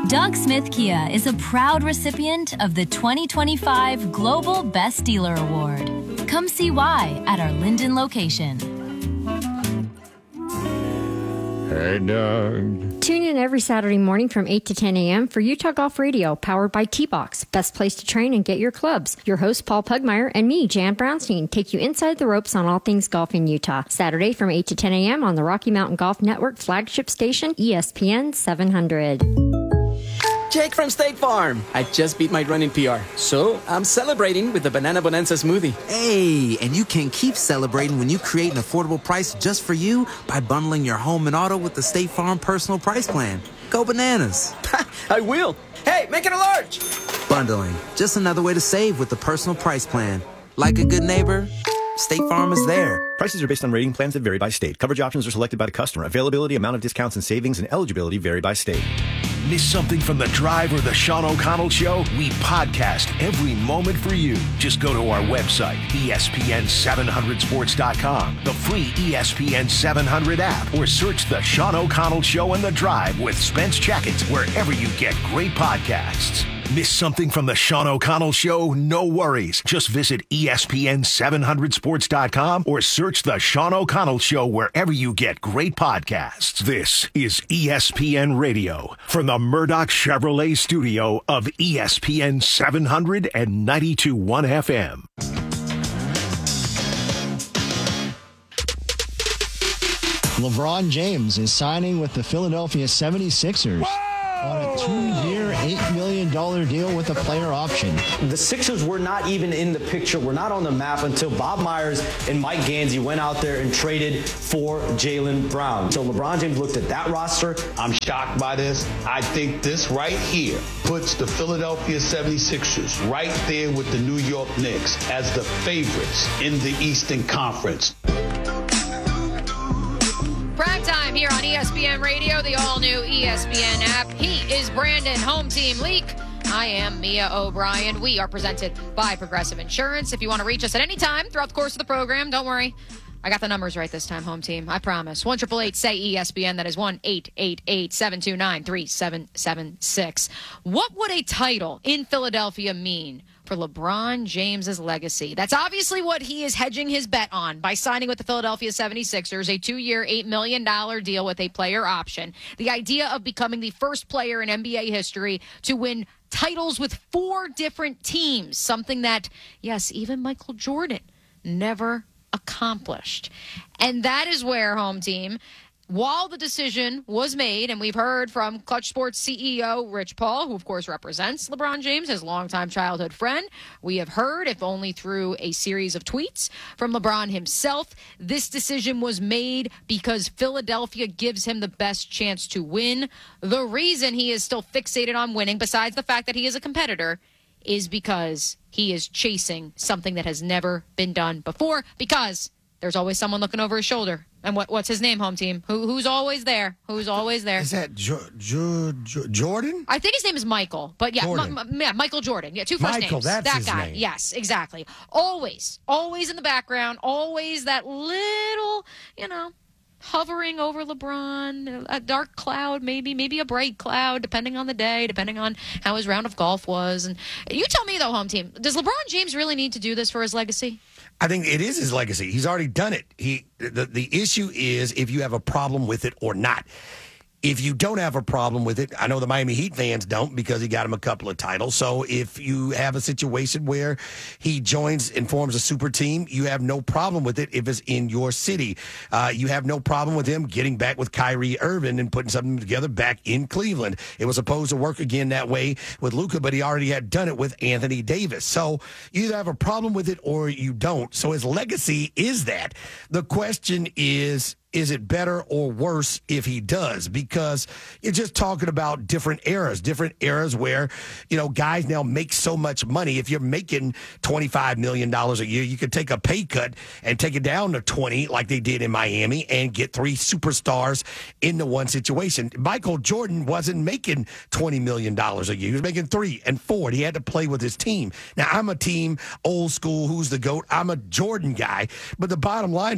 Doug Smith Kia is a proud recipient of the 2025 Global Best Dealer Award. Come see why at our Linden location. Hey, Doug. Tune in every Saturday morning from 8 to 10 a.m. for Utah Golf Radio, powered by T-Box. Best place to train and get your clubs. Your host, Paul Pugmire, and me, Jan Brownstein, take you inside the ropes on all things golf in Utah. Saturday from 8 to 10 a.m. on the Rocky Mountain Golf Network flagship station, ESPN 700. Jake from State Farm. I just beat my running PR, so I'm celebrating with the Banana Bonanza smoothie. Hey, and you can keep celebrating when you create an affordable price just for you by bundling your home and auto with the State Farm Personal Price Plan. Go bananas. I will. Hey, make it a large. Bundling, just another way to save with the Personal Price Plan. Like a good neighbor, State Farm is there. Prices are based on rating plans that vary by state. Coverage options are selected by the customer. Availability, amount of discounts and savings, and eligibility vary by state. Miss something from The Drive or The Sean O'Connell Show? We podcast every moment for you. Just go to our website, ESPN700sports.com, the free ESPN 700 app, or search The Sean O'Connell Show and The Drive with Spence Jackets wherever you get great podcasts. Miss something from The Sean O'Connell Show? No worries. Just visit ESPN700sports.com or search The Sean O'Connell Show wherever you get great podcasts. This is ESPN Radio from the Murdoch Chevrolet studio of ESPN 700 and 92.1 FM. LeBron James is signing with the Philadelphia 76ers. On a 2-year, $8 million deal with a player option. The Sixers were not even in the picture. We're not on the map until Bob Myers and Mike Gansey went out there and traded for Jaylen Brown. So LeBron James looked at that roster. I'm shocked by this. I think this right here puts the Philadelphia 76ers right there with the New York Knicks as the favorites in the Eastern Conference. Prime time here on ESPN Radio, the all-new ESPN app. He is Brandon, home team Leak. I am Mia O'Brien. We are presented by Progressive Insurance. If you want to reach us at any time throughout the course of the program, don't worry. I got the numbers right this time, home team. I promise. 1-888-SAY-ESPN. That is 1-888-729-3776. What would a title in Philadelphia mean for LeBron James's legacy? That's obviously what he is hedging his bet on by signing with the Philadelphia 76ers, a 2-year, $8 million deal with a player option. The idea of becoming the first player in NBA history to win titles with 4 different teams, something that, yes, even Michael Jordan never accomplished. And that is where, home team, while the decision was made, and we've heard from Clutch Sports CEO Rich Paul, who of course represents LeBron James, his longtime childhood friend, we have heard, if only through a series of tweets from LeBron himself, this decision was made because Philadelphia gives him the best chance to win. The reason he is still fixated on winning, besides the fact that he is a competitor, is because he is chasing something that has never been done before, because there's always someone looking over his shoulder. And what's his name, home team? Who's always there? Who's always there? Is that Jordan? I think his name is Michael. But yeah, Michael Jordan. Yeah, 2 first names. Michael, that's that his guy. name. Yes, exactly. Always in the background. Always that little, hovering over LeBron, a dark cloud, maybe a bright cloud, depending on the day, depending on how his round of golf was. And you tell me, though, home team, does LeBron James really need to do this for his legacy? I think it is his legacy. He's already done it. The issue is if you have a problem with it or not. If you don't have a problem with it, I know the Miami Heat fans don't because he got him a couple of titles. So if you have a situation where he joins and forms a super team, you have no problem with it if it's in your city. You have no problem with him getting back with Kyrie Irving and putting something together back in Cleveland. It was supposed to work again that way with Luka, but he already had done it with Anthony Davis. So you either have a problem with it or you don't. So his legacy is that. The question is it better or worse if he does? Because you're just talking about different eras where, guys now make so much money. If you're making $25 million a year, you could take a pay cut and take it down to 20 like they did in Miami and get 3 superstars into one situation. Michael Jordan wasn't making $20 million a year. He was making 3 and 4. He had to play with his team. Now, I'm a team old school, who's the GOAT. I'm a Jordan guy. But the bottom line is,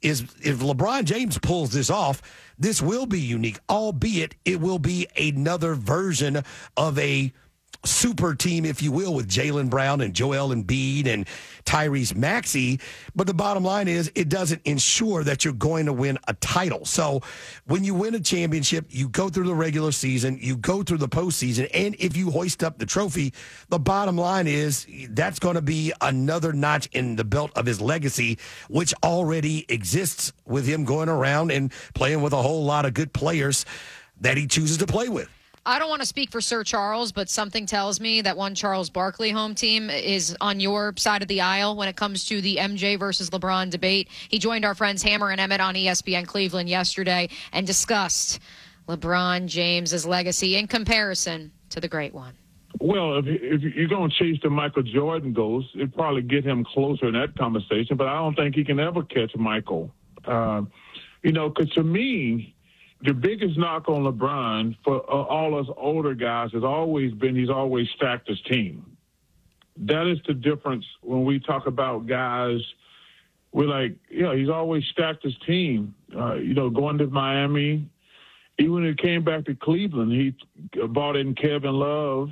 is if LeBron James pulls this off, this will be unique, albeit it will be another version of a super team, if you will, with Jaylen Brown and Joel Embiid and Tyrese Maxey. But the bottom line is it doesn't ensure that you're going to win a title. So when you win a championship, you go through the regular season, you go through the postseason, and if you hoist up the trophy, the bottom line is that's going to be another notch in the belt of his legacy, which already exists with him going around and playing with a whole lot of good players that he chooses to play with. I don't want to speak for Sir Charles, but something tells me that one Charles Barkley home team is on your side of the aisle when it comes to the MJ versus LeBron debate. He joined our friends Hammer and Emmett on ESPN Cleveland yesterday and discussed LeBron James's legacy in comparison to the great one. Well, if you're going to chase the Michael Jordan ghost, it'd probably get him closer in that conversation, but I don't think he can ever catch Michael. Because to me, the biggest knock on LeBron for all us older guys has always been he's always stacked his team. That is the difference when we talk about guys. We're like, he's always stacked his team. Going to Miami, even when he came back to Cleveland, he brought in Kevin Love.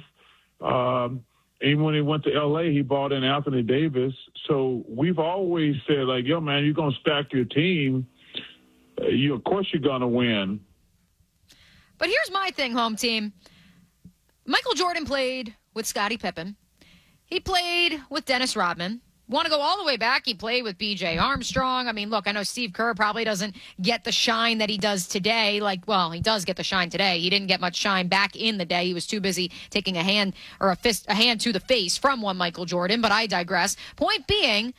Even when he went to L.A., he brought in Anthony Davis. So we've always said, like, yo, man, you're going to stack your team. Of course you're going to win. But here's my thing, home team. Michael Jordan played with Scottie Pippen. He played with Dennis Rodman. Want to go all the way back, he played with B.J. Armstrong. I mean, look, I know Steve Kerr probably doesn't get the shine that he does today. He does get the shine today. He didn't get much shine back in the day. He was too busy taking a hand to the face from one Michael Jordan, but I digress. Point being,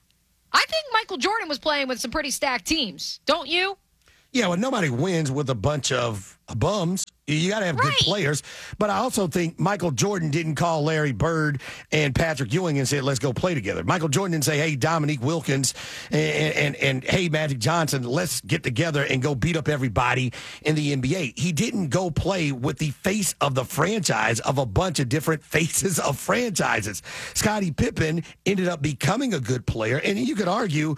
I think Michael Jordan was playing with some pretty stacked teams. Don't you? Yeah, well, nobody wins with a bunch of bums. You got to have good players. But I also think Michael Jordan didn't call Larry Bird and Patrick Ewing and say, let's go play together. Michael Jordan didn't say, hey, Dominique Wilkins and hey, Magic Johnson, let's get together and go beat up everybody in the NBA. He didn't go play with the face of the franchise of a bunch of different faces of franchises. Scottie Pippen ended up becoming a good player. And you could argue,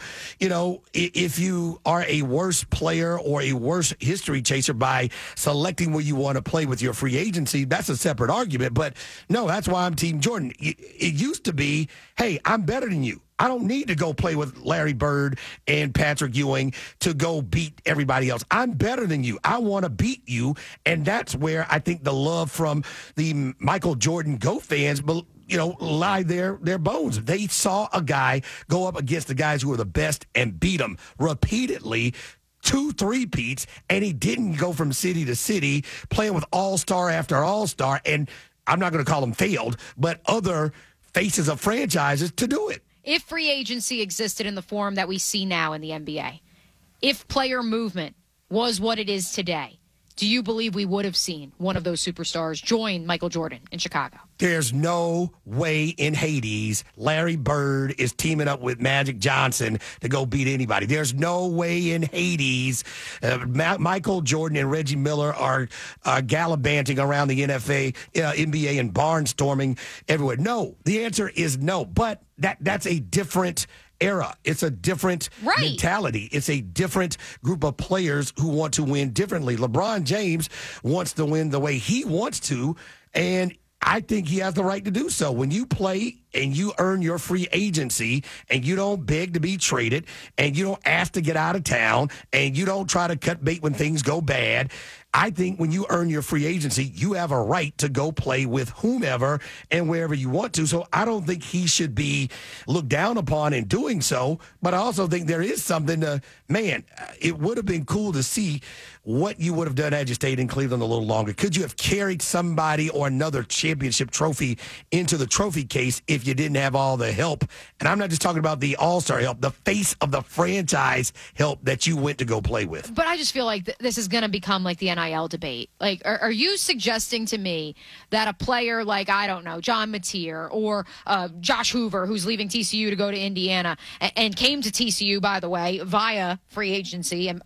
if you are a worse player or a worse history chaser by selecting where you want to play with your free agency, that's a separate argument. But no, that's why I'm Team Jordan. It used to be, hey, I'm better than you. I don't need to go play with Larry Bird and Patrick Ewing to go beat everybody else. I'm better than you. I want to beat you. And that's where I think the love from the Michael Jordan GOAT fans, lie their bones. They saw a guy go up against the guys who were the best and beat them repeatedly. 2 3-peats, and he didn't go from city to city playing with all-star after all-star, and I'm not going to call them failed, but other faces of franchises to do it. If free agency existed in the form that we see now in the NBA, if player movement was what it is today, do you believe we would have seen one of those superstars join Michael Jordan in Chicago? There's no way in Hades Larry Bird is teaming up with Magic Johnson to go beat anybody. There's no way in Hades Michael Jordan and Reggie Miller are gallivanting around the NBA and barnstorming everywhere. No, the answer is no. But that's a different era. It's a different mentality. It's a different group of players who want to win differently. LeBron James wants to win the way he wants to, and I think he has the right to do so. When you play and you earn your free agency and you don't beg to be traded and you don't ask to get out of town and you don't try to cut bait when things go bad, I think when you earn your free agency, you have a right to go play with whomever and wherever you want to. So I don't think he should be looked down upon in doing so. But I also think there is something it would have been cool to see what you would have done had you stayed in Cleveland a little longer. Could you have carried somebody or another championship trophy into the trophy case if you didn't have all the help? And I'm not just talking about the all-star help, the face of the franchise help that you went to go play with. But I just feel like this is going to become like the NIL debate. Like, are you suggesting to me that a player like, I don't know, John Mateer or Josh Hoover, who's leaving TCU to go to Indiana and came to TCU, by the way, via free agency and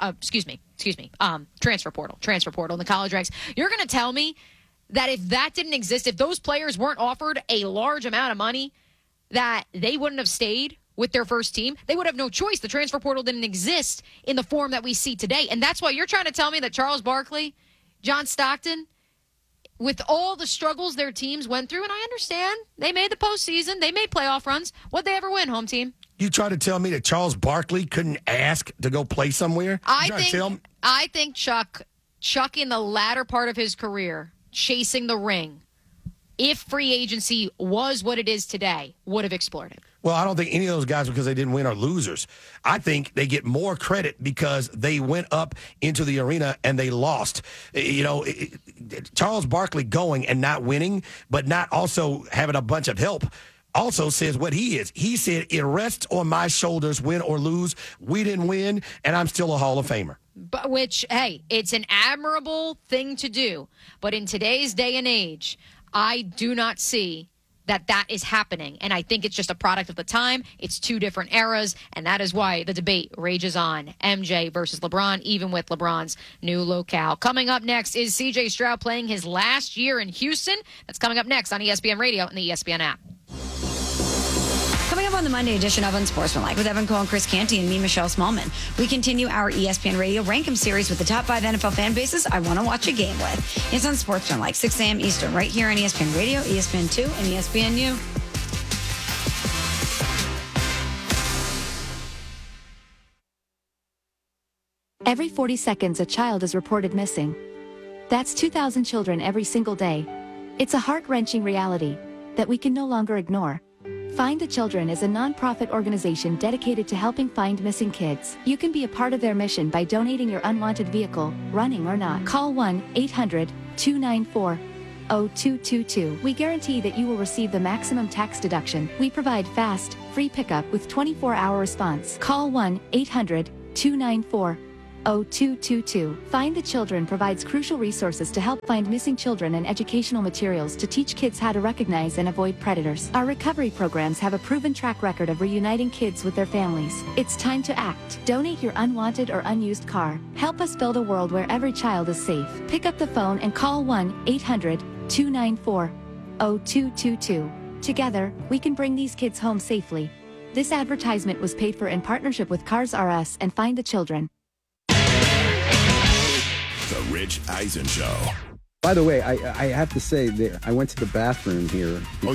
transfer portal in the college ranks, you're going to tell me that if that didn't exist, if those players weren't offered a large amount of money, that they wouldn't have stayed with their first team, they would have no choice. The transfer portal didn't exist in the form that we see today. And that's why you're trying to tell me that Charles Barkley, John Stockton, with all the struggles their teams went through, and I understand, they made the postseason, they made playoff runs. What'd they ever win, home team? You try to tell me that Charles Barkley couldn't ask to go play somewhere? I think Chuck in the latter part of his career, chasing the ring, if free agency was what it is today, would have exploded. Well, I don't think any of those guys, because they didn't win, are losers. I think they get more credit because they went up into the arena and they lost. Charles Barkley going and not winning, but not also having a bunch of help, also says what he is. He said, it rests on my shoulders, win or lose. We didn't win, and I'm still a Hall of Famer. But which, hey, it's an admirable thing to do. But in today's day and age, I do not see that is happening. And I think it's just a product of the time. It's two different eras, and that is why the debate rages on. MJ versus LeBron, even with LeBron's new locale. Coming up next is C.J. Stroud playing his last year in Houston. That's coming up next on ESPN Radio and the ESPN app. Coming up on the Monday edition of Unsportsmanlike with Evan Cole, Chris Canty, and me, Michelle Smallman, we continue our ESPN Radio Rank-em series with the top 5 NFL fan bases I want to watch a game with. It's Unsportsmanlike, 6 a.m. Eastern, right here on ESPN Radio, ESPN2, and ESPNU. Every 40 seconds, a child is reported missing. That's 2,000 children every single day. It's a heart-wrenching reality that we can no longer ignore. Find the Children is a non-profit organization dedicated to helping find missing kids. You can be a part of their mission by donating your unwanted vehicle, running or not. Call 1-800-294-0222. We guarantee that you will receive the maximum tax deduction. We provide fast, free pickup with 24-hour response. Call 1-800-294-0222. Find the Children provides crucial resources to help find missing children and educational materials to teach kids how to recognize and avoid predators. Our recovery programs have a proven track record of reuniting kids with their families. It's time to act. Donate your unwanted or unused car. Help us build a world where every child is safe. Pick up the phone and call 1-800-294-0222. Together, we can bring these kids home safely. This advertisement was paid for in partnership with Cars R Us and Find the Children. The Rich Eisen Show. By the way, I have to say that I went to the bathroom here.